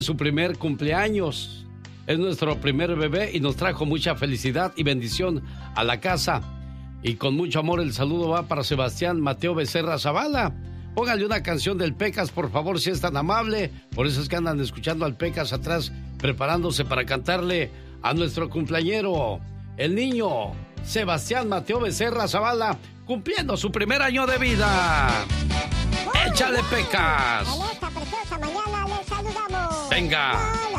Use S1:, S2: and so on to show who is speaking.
S1: su primer cumpleaños. Es nuestro primer bebé y nos trajo mucha felicidad y bendición a la casa. Y con mucho amor el saludo va para Sebastián Mateo Becerra Zavala. Póngale una canción del Pecas, por favor, si es tan amable. Por eso es que andan escuchando al Pecas atrás, preparándose para cantarle a nuestro cumpleañero, el niño Sebastián Mateo Becerra Zavala, cumpliendo su primer año de vida. ¡Échale, Pecas!
S2: En esta preciosa mañana les saludamos.
S1: ¡Venga!